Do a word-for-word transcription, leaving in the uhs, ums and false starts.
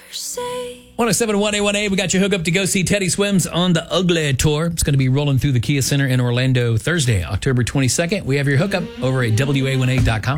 one oh seven point one A one A, we got you hooked up to go see Teddy Swims on the Ugly Tour. It's going to be rolling through the Kia Center in Orlando Thursday, October twenty-second. We have your hookup over at W A one A dot com.